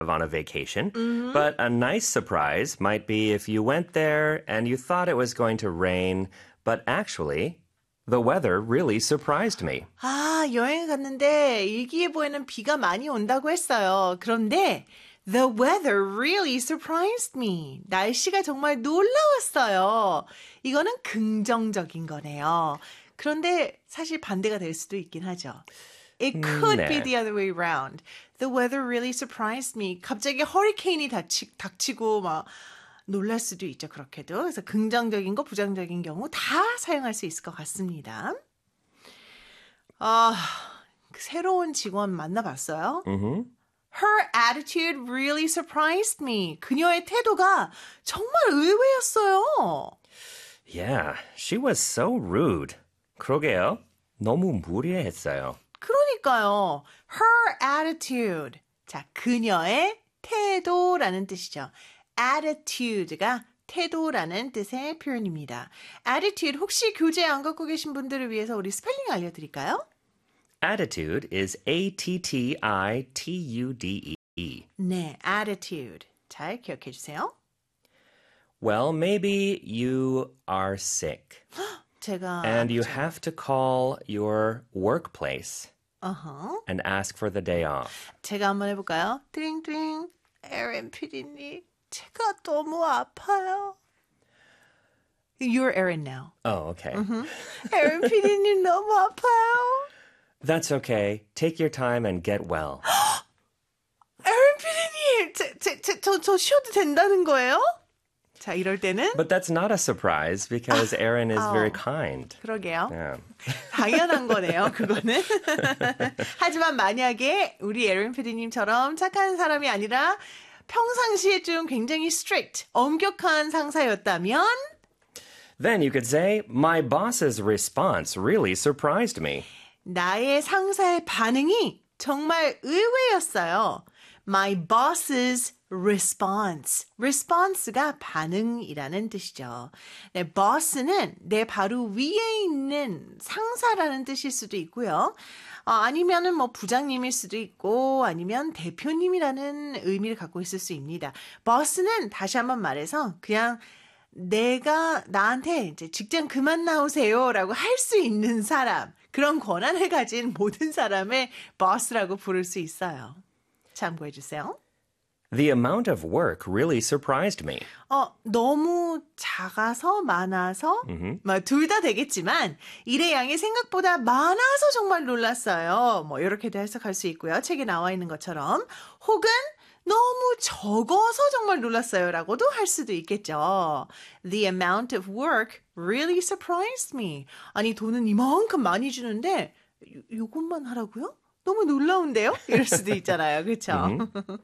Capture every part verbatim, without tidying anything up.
on a vacation. Mm-hmm. But a nice surprise might be if you went there and you thought it was going to rain, but actually, the weather really surprised me. 아, 여행 갔는데 일기예보에는 비가 많이 온다고 했어요. 그런데 the weather really surprised me. 날씨가 정말 놀라웠어요. 이거는 긍정적인 거네요. 그런데 사실 반대가 될 수도 있긴 하죠. It could 네. be the other way around. The weather really surprised me. 갑자기 허리케인이 닥치, 닥치고 막 놀랄 수도 있죠. 그렇게도. 그래서 긍정적인 거, 부정적인 경우 다 사용할 수 있을 것 같습니다. 아, 새로운 직원 만나봤어요? Mm-hmm. Her attitude really surprised me. 그녀의 태도가 정말 의외였어요. Yeah, she was so rude. 그러게요. 너무 무례했어요. 그러니까요. Her attitude. 자, 그녀의 태도라는 뜻이죠. attitude가 태도라는 뜻의 표현입니다. attitude 혹시 교재 안 갖고 계신 분들을 위해서 우리 스펠링 알려드릴까요? Attitude is A T T I T U D E. 네, attitude. 잘 기억해 주세요. Well, maybe you are sick. 제가 And you have to call your workplace uh-huh. and ask for the day off. 제가 한번 해볼까요? 띵띵, 에린 피디님, 제가 너무 아파요. You're Erin now. Oh, okay. Mm-hmm. 에린 피디님 너무 아파요. That's okay. Take your time and get well. 에린 피디님, 제, 제, 제, 저, 저 쉬어도 된다는 거예요? 자, 이럴 때는 But that's not a surprise because Erin is very kind. 그러게요. Yeah. 당연한 거네요, 그거는. 하지만 만약에 우리 에린 피디님처럼 착한 사람이 아니라 평상시에 좀 굉장히 strict, 엄격한 상사였다면 Then you could say, my boss's response really surprised me. 나의 상사의 반응이 정말 의외였어요. My boss's response. response가 반응이라는 뜻이죠. 네, boss는 내 바로 위에 있는 상사라는 뜻일 수도 있고요. 어, 아니면은 뭐 부장님일 수도 있고 아니면 대표님이라는 의미를 갖고 있을 수 있습니다. boss는 다시 한번 말해서 그냥 내가 나한테 이제 직장 그만 나오세요라고 할 수 있는 사람, 그런 권한을 가진 모든 사람을 boss라고 부를 수 있어요. 참고해 주세요. The amount of work really surprised me. 어, 너무 작아서 많아서 뭐 둘 다 되겠지만 일의 양이 생각보다 많아서 정말 놀랐어요. 뭐 이렇게도 해석할 수 있고요. 책에 나와 있는 것처럼 혹은 너무 적어서 정말 놀랐어요라고도 할 수도 있겠죠. The amount of work really surprised me. 아니 돈은 이만큼 많이 주는데 요, 요것만 하라고요? 너무 놀라운데요? 이럴 수도 있잖아요. 그렇죠?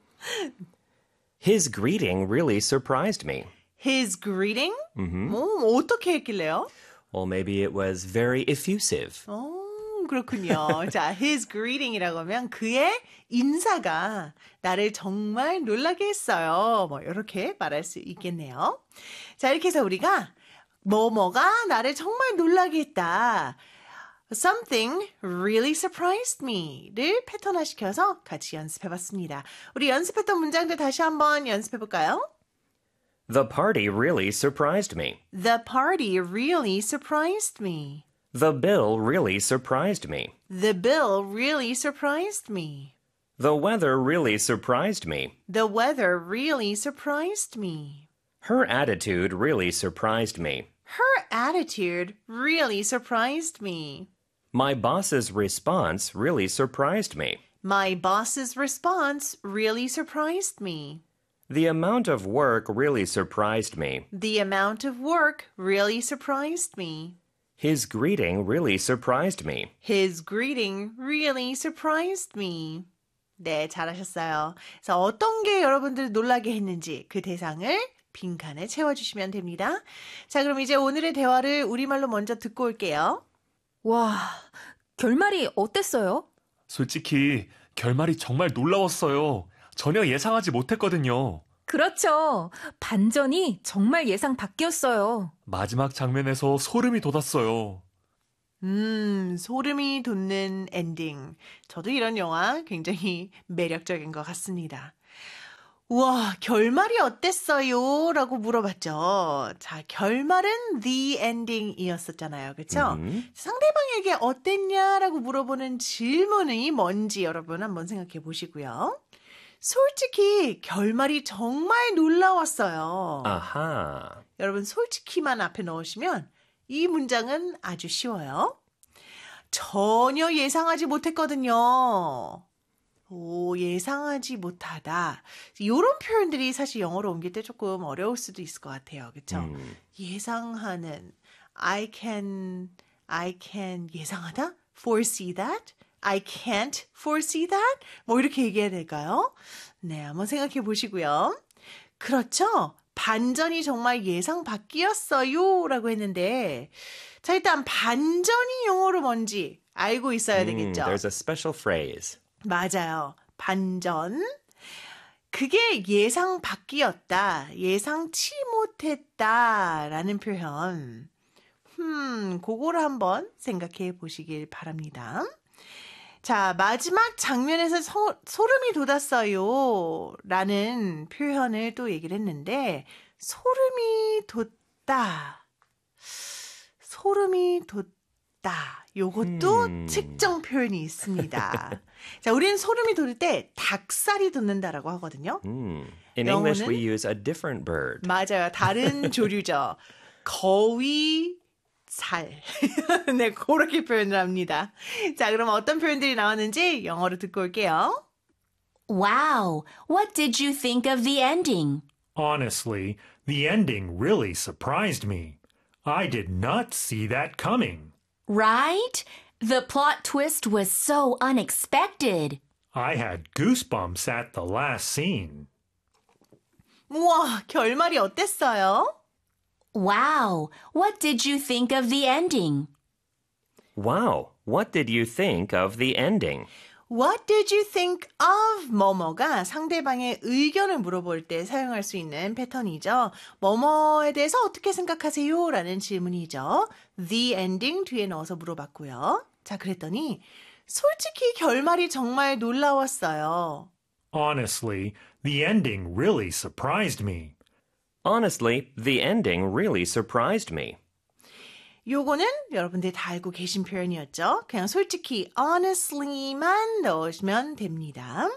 His greeting really surprised me. His greeting? 음, 어떻게 했길래요? Well, maybe it was very effusive. 어, 그렇군요. 자, his greeting이라고 하면 그의 인사가 나를 정말 놀라게 했어요. 뭐 이렇게 말할 수 있겠네요. 자, 이렇게 해서 우리가 뭐뭐가 나를 정말 놀라게 했다. Something really surprised me를 패턴화시켜서 같이 연습해봤습니다. 우리 연습했던 문장들 다시 한번 연습해볼까요? The party really surprised me. The party really surprised me. The bill really surprised me. The bill really surprised me. The weather really surprised me. The weather really surprised me. Her attitude really surprised me. Her attitude really surprised me. My boss's response really surprised me. My boss's response really surprised me. The amount of work really surprised me. The amount of work really surprised me. His greeting really surprised me. His greeting really surprised me. 네, 잘하셨어요. 그래서 어떤 게 여러분들 놀라게 했는지 그 대상을 빈칸에 채워주시면 됩니다. 자, 그럼 이제 오늘의 대화를 우리말로 먼저 듣고 올게요. 와, 결말이 어땠어요? 솔직히 결말이 정말 놀라웠어요. 전혀 예상하지 못했거든요. 그렇죠. 반전이 정말 예상 밖이었어요. 마지막 장면에서 소름이 돋았어요. 음, 소름이 돋는 엔딩. 저도 이런 영화 굉장히 매력적인 것 같습니다. 우와, 결말이 어땠어요? 라고 물어봤죠. 자, 결말은 the ending 이었었잖아요. 그쵸? 음. 상대방에게 어땠냐라고 물어보는 질문이 뭔지 여러분 한번 생각해 보시고요. 솔직히 결말이 정말 놀라웠어요. 아하. 여러분 솔직히만 앞에 넣으시면 이 문장은 아주 쉬워요. 전혀 예상하지 못했거든요. 오, 예상하지 못하다. 이런 표현들이 사실 영어로 옮길 때 조금 어려울 수도 있을 것 같아요. 그렇죠? 음. 예상하는 I can I can 예상하다? foresee that? I can't foresee that? 뭐 이렇게 얘기해야 될까요? 네, 한번 생각해 보시고요. 그렇죠? 반전이 정말 예상 밖이었어요 라고 했는데 자, 일단 반전이 영어로 뭔지 알고 있어야 음, 되겠죠? there's a special phrase. 맞아요. 반전. 그게 예상 밖이었다. 예상치 못했다. 라는 표현. 음, 그거를 한번 생각해 보시길 바랍니다. 자, 마지막 장면에서 소, 소름이 돋았어요. 라는 표현을 또 얘기를 했는데, 소름이 돋다. 소름이 돋다. 요것도 음. 특정 표현이 있습니다. 자, 우리는 소름이 돋을 때 닭살이 돋는다라고 하거든요. Mm. In English, 영어는? we use a different bird. 맞아요. 다른 조류죠. 거위살. 네, 그렇게 표현을 합니다. 자, 그럼 어떤 표현들이 나왔는지 영어로 듣고 올게요. Wow, what did you think of the ending? Honestly, the ending really surprised me. I did not see that coming. Right? The plot twist was so unexpected. I had goosebumps at the last scene. 우와, 결말이 어땠어요? Wow, what did you think of the ending? Wow, what did you think of the ending? What did you think of 뭐뭐가 상대방의 의견을 물어볼 때 사용할 수 있는 패턴이죠. 뭐뭐에 대해서 어떻게 생각하세요? 라는 질문이죠. The ending 뒤에 넣어서 물어봤고요. 자, 그랬더니 솔직히 결말이 정말 놀라웠어요. Honestly, the ending really surprised me. Honestly, the ending really surprised me. 요거는 여러분들이 다 알고 계신 표현이었죠. 그냥 솔직히 honestly만 넣으시면 됩니다.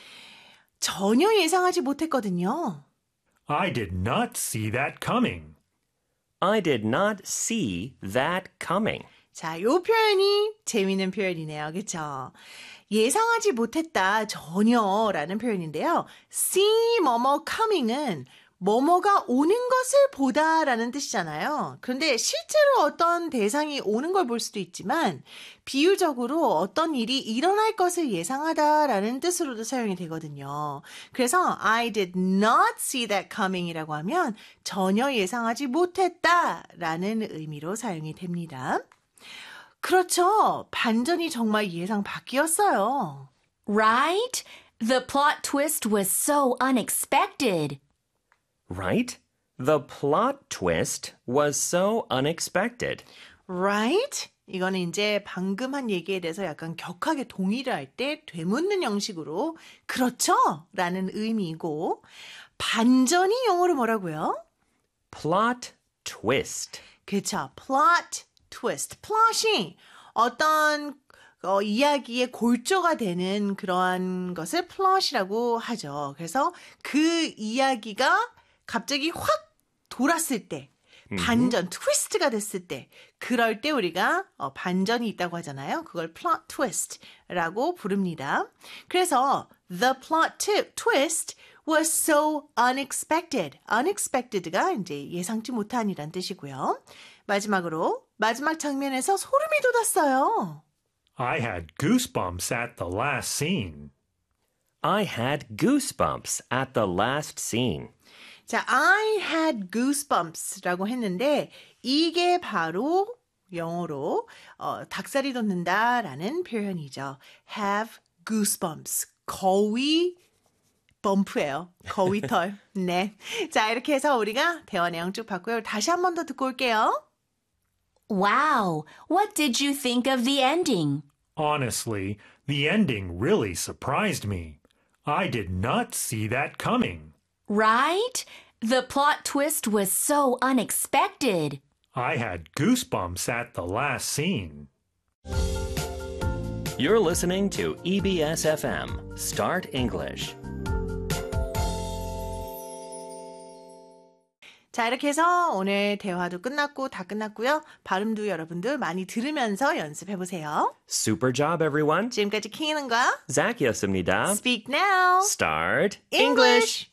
전혀 예상하지 못했거든요. I did not see that coming. I did not see that coming. 자, 요 표현이 재미있는 표현이네요. 그렇죠? 예상하지 못했다 전혀라는 표현인데요. see 뭐뭐 coming은 뭐뭐가 오는 것을 보다라는 뜻이잖아요. 그런데 실제로 어떤 대상이 오는 걸 볼 수도 있지만 비유적으로 어떤 일이 일어날 것을 예상하다라는 뜻으로도 사용이 되거든요. 그래서 I did not see that coming이라고 하면 전혀 예상하지 못했다라는 의미로 사용이 됩니다. 그렇죠. 반전이 정말 예상 밖이었어요. Right? The plot twist was so unexpected. Right? The plot twist was so unexpected. Right? 이거는 이제 방금 한 얘기에 대해서 약간 격하게 동의를 할 때 되묻는 형식으로 그렇죠? 라는 의미이고 반전이 영어로 뭐라고요? Plot twist. 그렇죠. plot twist. plot이 어떤 어, 이야기의 골조가 되는 그러한 것을 plot이라고 하죠. 그래서 그 이야기가 갑자기 확 돌았을 때 반전, 트위스트가 됐을 때 그럴 때 우리가 어, 반전이 있다고 하잖아요. 그걸 plot twist라고 부릅니다. 그래서 the plot t- twist was so unexpected. unexpected가 이제 예상치 못한이란 뜻이고요. 마지막으로 마지막 장면에서 소름이 돋았어요. I had goosebumps at the last scene. I had goosebumps at the last scene. 자, I had goosebumps라고 했는데 이게 바로 영어로 어, 닭살이 돋는다라는 표현이죠. have goosebumps. 거위 범프예요. 거위털. 네. 자, 이렇게 해서 우리가 대화 내용 쭉 봤고요. 다시 한 번 더 듣고 올게요. Wow, what did you think of the ending? Honestly, the ending really surprised me. I did not see that coming. Right? The plot twist was so unexpected. I had goosebumps at the last scene. You're listening to E B S F M, Start English. 자, 이렇게 해서 오늘 대화도 끝났고 다 끝났고요. 발음도 여러분들 많이 들으면서 연습해보세요. Super job, everyone. 지금까지 킹이는과 Zac이었습니다. Speak Now. Start English.